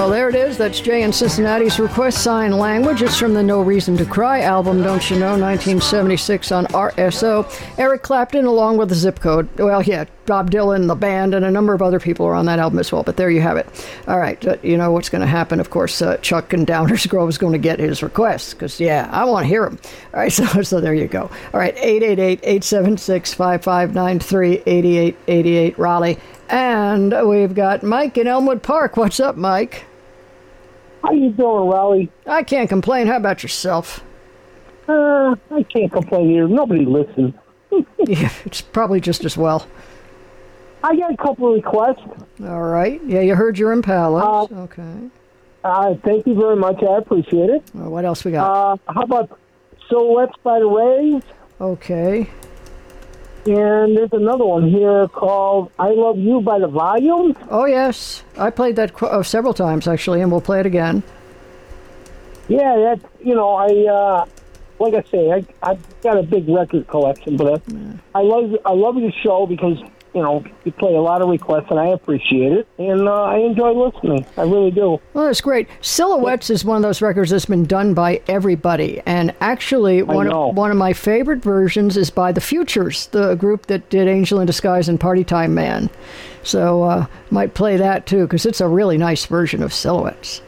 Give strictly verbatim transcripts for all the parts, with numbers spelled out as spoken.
Well, there it is. That's Jay in Cincinnati's Request Sign Language. It's from the No Reason to Cry album, Don't You Know, nineteen seventy-six on R S O. Eric Clapton along with the Zip Code. Well, yeah, Bob Dylan, the band, and a number of other people are on that album as well. But there you have it. All right, uh, you know what's going to happen. Of course, uh, Chuck in Downers Grove is going to get his request because, yeah, I want to hear him. All right, so, so there you go. All right, eight eight eight, eight seven six, five five nine three, eight eight eight eight, Raleigh. And we've got Mike in Elmwood Park. What's up, Mike? How you doing, Raleigh? I can't complain. How about yourself? Uh, I can't complain here. Nobody listens. Yeah, it's probably just as well. I got a couple of requests. All right. Yeah, you heard your Impalas. Uh, okay. Uh, thank you very much. I appreciate it. Well, what else we got? Uh, how about Silhouettes by the Rays? Okay. And there's another one here called I Love You by the Volumes. Oh, yes. I played that qu- uh, several times, actually, and we'll play it again. Yeah, that, you know, I, uh, like I say, I, I've got a big record collection, but I, yeah. I love I love your show because, you know, you play a lot of requests, and I appreciate it, and uh, I enjoy listening. I really do. Well, that's great. Silhouettes is one of those records that's been done by everybody, and actually, one of, one of my favorite versions is by The Futures, the group that did Angel in Disguise and Party Time Man. So, uh, might play that, too, because it's a really nice version of Silhouettes.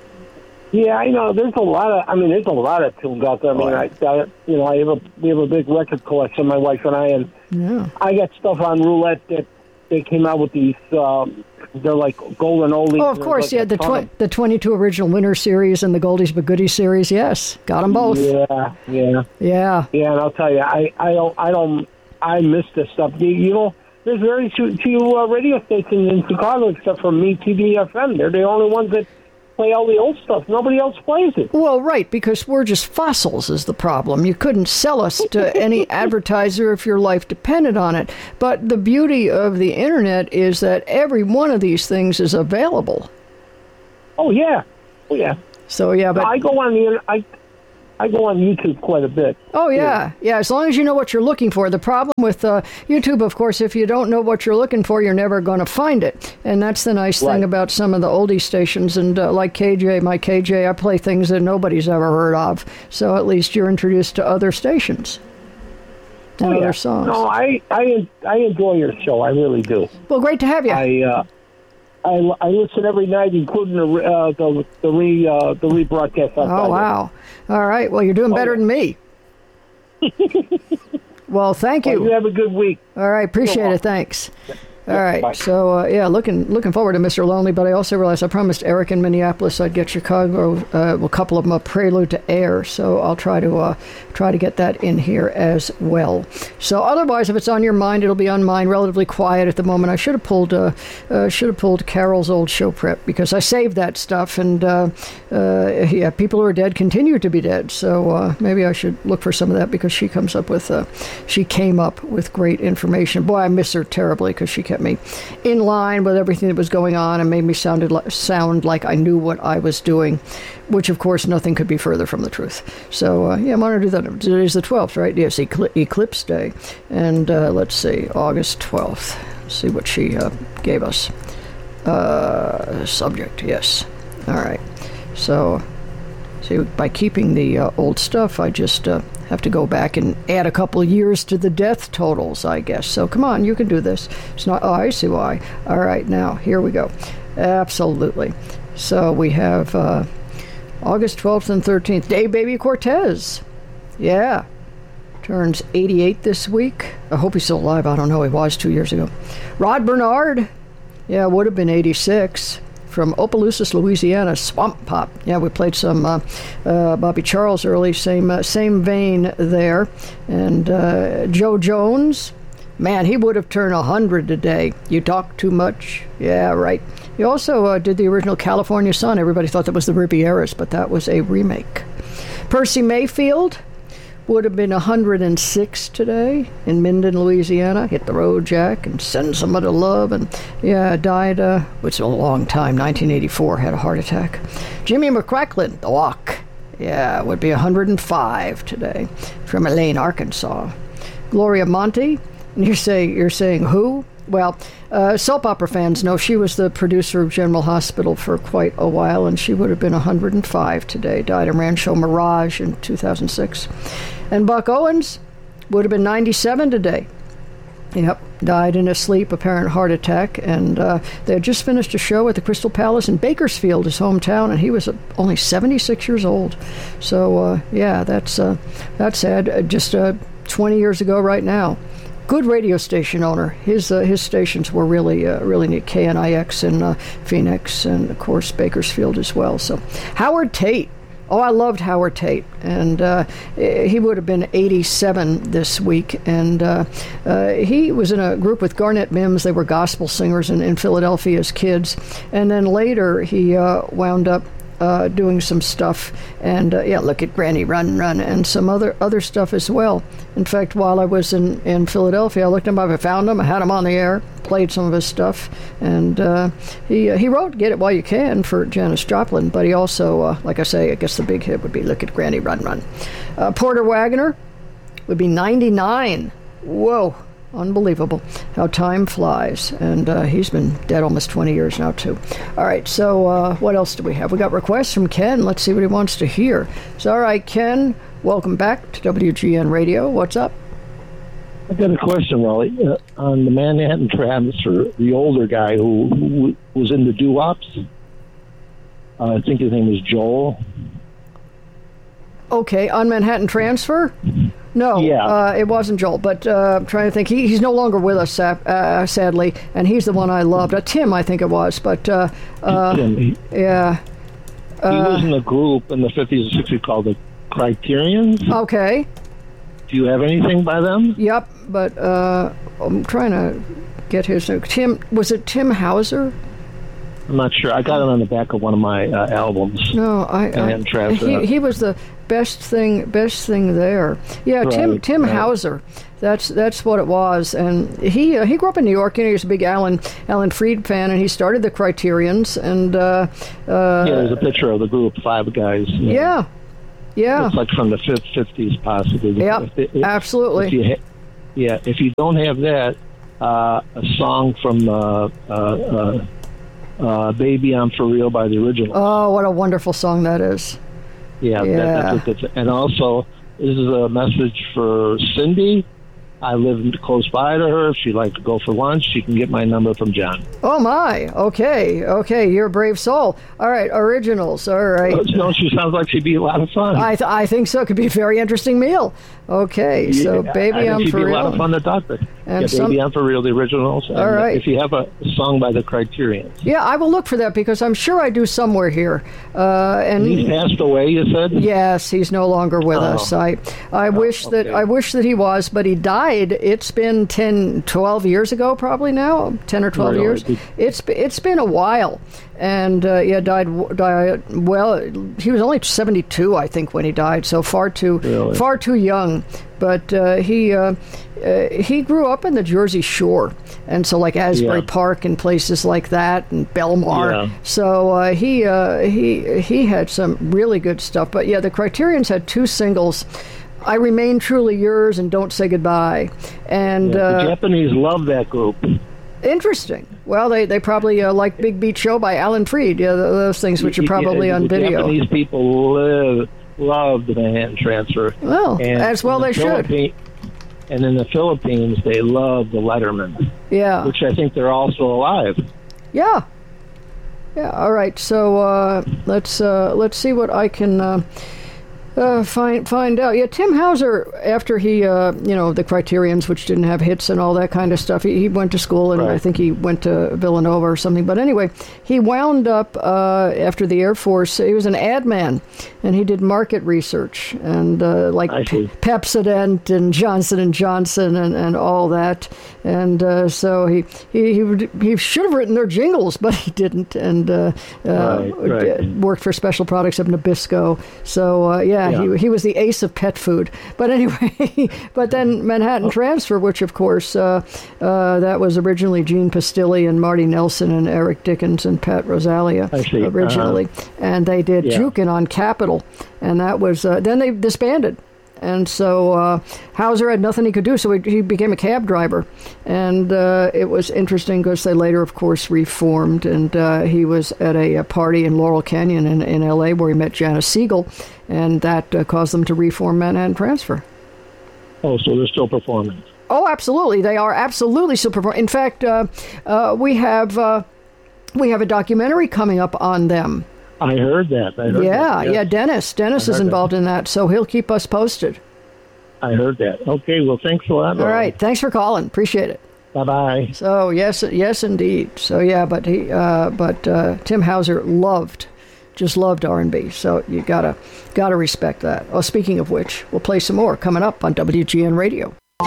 Yeah, I know. There's a lot of. I mean, there's a lot of tunes out there. I mean, I, I you know, I have a we have a big record collection, my wife and I, and yeah. I got stuff on Roulette that they came out with these. Um, they're like golden oldies. Oh, of course, like yeah. The tw- the twenty-two original Winter series and the Goldies but Goodies series. Yes, got them both. Yeah, yeah, yeah, yeah. And I'll tell you, I, I don't, I don't, I miss this stuff. You, you know, there's very few, few uh, radio stations in Chicago except for Me T V F M. They're the only ones that play all the old stuff. Nobody else plays it. Well, right, because we're just fossils is the problem. You couldn't sell us to any advertiser if your life depended on it. But the beauty of the internet is that every one of these things is available. Oh, yeah. Oh, yeah. So, yeah, but... I go on the... I, I go on YouTube quite a bit. Oh, yeah. Yeah, as long as you know what you're looking for. The problem with uh, YouTube, of course, if you don't know what you're looking for, you're never going to find it. And that's the nice right. thing about some of the oldie stations. And uh, like K J, my K J, I play things that nobody's ever heard of. So at least you're introduced to other stations and oh, yeah. other songs. No, I, I, I enjoy your show. I really do. Well, great to have you. I... Uh, I, I listen every night, including the uh, the the re uh, the rebroadcast. Oh wow! All right. Well, you're doing better oh, yeah. than me. Well, thank you. Well, you have a good week. All right. Appreciate it. Thanks. All right, Bye. so uh, yeah, looking looking forward to Mister Lonely, but I also realized I promised Eric in Minneapolis I'd get Chicago, uh, a couple of them a prelude to air, so I'll try to uh, try to get that in here as well. So otherwise, if it's on your mind, it'll be on mine. Relatively quiet at the moment. I should have pulled uh, uh, should have pulled Carol's old show prep because I saved that stuff, and uh, uh, yeah, people who are dead continue to be dead. So uh, maybe I should look for some of that because she comes up with uh, she came up with great information. Boy, I miss her terribly because she kept me in line with everything that was going on and made me sounded li- sound like I knew what I was doing, which, of course, nothing could be further from the truth. So, uh, yeah, I'm going to do that. Today's the twelfth, right? Yes, Ecl- Eclipse Day. And uh, let's see, August twelfth. Let's see what she uh, gave us. Uh, subject, yes. All right. So, see, by keeping the uh, old stuff, I just... Uh, have to go back and add a couple of years to the death totals, I guess. So come on, you can do this. It's not, oh, I see why. All right, now, here we go. Absolutely. So we have uh, August twelfth and thirteenth. Dave Baby Cortez. Yeah. Turns eighty-eight this week. I hope he's still alive. I don't know. He was two years ago. Rod Bernard. Yeah, would have been eighty-six. From Opelousas, Louisiana, Swamp Pop. Yeah, we played some uh, uh, Bobby Charles early, same uh, same vein there. And uh, Joe Jones, man, he would have turned one hundred today. You talk too much. Yeah, right. He also uh, did the original California Sun. Everybody thought that was the Rivieras, but that was a remake. Percy Mayfield would have been one hundred six today in Minden, Louisiana. Hit the road, Jack, and send somebody love. And, yeah, died, uh, it's a long time, nineteen eighty-four, had a heart attack. Jimmy McCracklin, The Walk. Yeah, would be one hundred five today from Elaine, Arkansas. Gloria Monty, and you're, say, you're saying who? Well, uh, soap opera fans know she was the producer of General Hospital for quite a while, and she would have been one hundred five today. Died in Rancho Mirage in two thousand six. And Buck Owens would have been ninety-seven today. Yep, died in his sleep, apparent heart attack, and uh, they had just finished a show at the Crystal Palace in Bakersfield, his hometown, and he was uh, only seventy-six years old. So, uh, yeah, that's uh, that's sad. Uh, just uh, twenty years ago right now. Good radio station owner. His uh, his stations were really uh, really neat. K N I X in uh, Phoenix, and of course Bakersfield as well. So Howard Tate. Oh, I loved Howard Tate, and uh, he would have been eighty-seven this week. And uh, uh, he was in a group with Garnett Mims. They were gospel singers in, in Philadelphia as kids. And then later he uh, wound up uh, doing some stuff. And, uh, yeah, Look at Granny Run Run, and some other, other stuff as well. In fact, while I was in, in Philadelphia, I looked him up, I found him, I had him on the air, played some of his stuff, and uh, he uh, he wrote Get It While You Can for Janis Joplin, but he also, uh, like I say, I guess the big hit would be Look at Granny Run Run. Uh, Porter Wagoner would be ninety-nine. Whoa, unbelievable how time flies, and uh, he's been dead almost twenty years now, too. All right, so uh, what else do we have? We got requests from Ken. Let's see what he wants to hear. So, all right, Ken, welcome back to W G N Radio. What's up? I got a question, Raleigh. Uh, on the Manhattan Transfer, the older guy who, who was in the doo-wops, uh, I think his name was Joel. Okay, on Manhattan Transfer? No, yeah. uh, it wasn't Joel, but uh, I'm trying to think. He, he's no longer with us, uh, sadly, and he's the one I loved. Uh, Tim, I think it was, but uh, uh, Tim, he, yeah. Uh, he was in a group in the fifties and sixties called the Criterions. Okay. Do you have anything by them? Yep, but uh, I'm trying to get his name. Tim, was it Tim Hauser? I'm not sure. I got it on the back of one of my uh, albums. No, I. I he, he was the best thing. Best thing there. Yeah, right, Tim Tim right. Hauser. That's that's what it was. And he uh, he grew up in New York. You know, he was a big Alan Alan Freed fan, and he started the Criterions. And uh, uh, yeah, there's a picture of the group, five guys. You know. Yeah. Yeah, it's like from the fifties, possibly. Yeah, absolutely. If you ha- yeah, if you don't have that, uh, a song from uh, uh, uh, uh, "Baby I'm For Real" by the Originals. Oh, what a wonderful song that is! Yeah, yeah. That, that's a good. And also, this is a message for Cindy. I live close by to her. If she'd like to go for lunch, she can get my number from John. Oh, my. Okay. Okay. You're a brave soul. All right. Originals. All right. Oh, no, she sounds like she'd be a lot of fun. I th- I think so. It could be a very interesting meal. Okay. Yeah, so, Baby, I think I'm she'd For be Real. a lot of fun to talk to. And yeah, some... Baby, I'm For Real, the Originals. And all right. If you have a song by the Criterions. Yeah, I will look for that because I'm sure I do somewhere here. Uh, and he's passed away, you said? Yes, he's no longer with oh. us. I I oh, wish okay. that I wish that he was, but he died. It's been ten, twelve years ago, probably now, ten or twelve really? years. It's it's been a while, and uh, yeah, died died. Well, he was only seventy-two, I think, when he died. So far too really? far too young. But uh, he uh, uh, he grew up in the Jersey Shore, and so like Asbury yeah. Park and places like that, and Belmar. Yeah. So uh, he uh, he he had some really good stuff. But yeah, the Criterions had two singles. I Remain Truly Yours and Don't Say Goodbye. And yeah, the uh, Japanese love that group. Interesting. Well, they, they probably uh, like Big Beat Show by Alan Freed. Yeah, those things which are probably yeah, on the video. Japanese people live, love the Manhattan Transfer. Well, and as well the they should. And in the Philippines, they love the Letterman. Yeah. Which I think they're also alive. Yeah. Yeah. All right. So uh, let's uh, let's see what I can. Uh, Uh, find find out. Yeah, Tim Hauser, after he, uh, you know, the Criterions, which didn't have hits and all that kind of stuff, he, he went to school, and right. I think he went to Villanova or something. But anyway, he wound up, uh, after the Air Force, he was an ad man, and he did market research, and uh, like P- Pepsodent and Johnson and Johnson and, and all that. And uh, so he, he, he, would, he should have written their jingles, but he didn't, and uh, uh, right, right. worked for Special Products of Nabisco. So, uh, yeah. Yeah. He, he was the ace of pet food. But anyway, but then Manhattan Transfer, which, of course, uh, uh, that was originally Gene Pastilli and Marty Nelson and Eric Dickens and Pat Rosalia originally. Uh-huh. And they did yeah. Jukin' on Capitol. And that was, uh, then they disbanded. And so uh, Hauser had nothing he could do, so he, he became a cab driver. And uh, it was interesting because they later, of course, reformed. And uh, he was at a, a party in Laurel Canyon in, in L A where he met Janice Siegel, and that uh, caused them to reform Manhattan Transfer. Oh, so they're still performing. Oh, absolutely. They are absolutely still performing. In fact, uh, uh, we have uh, we have a documentary coming up on them. I heard that. I heard yeah, that. Yes. yeah. Dennis, Dennis is involved that. in that, so he'll keep us posted. I heard that. Okay, well, thanks a lot. All right, thanks for calling. Appreciate it. Bye bye. So yes, yes, indeed. So yeah, but he, uh, but uh, Tim Hauser loved, just loved R and B. So you gotta gotta respect that. Oh, speaking of which, we'll play some more coming up on W G N Radio.